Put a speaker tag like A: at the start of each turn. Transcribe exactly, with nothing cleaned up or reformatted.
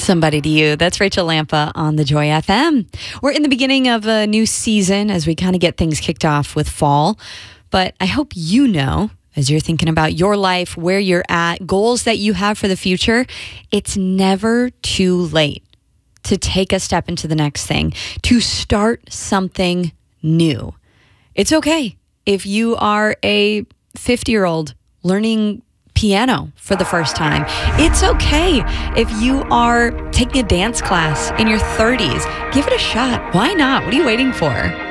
A: Somebody to You. That's Rachel Lampa on the Joy F M. We're in the beginning of a new season as we kind of get things kicked off with fall. But I hope you know, as you're thinking about your life, where you're at, goals that you have for the future, it's never too late to take a step into the next thing, to start something new. It's okay if you are a fifty-year-old learning piano for the first time. It's okay if you are taking a dance class in your thirties. Give it a shot. Why not? What are you waiting for?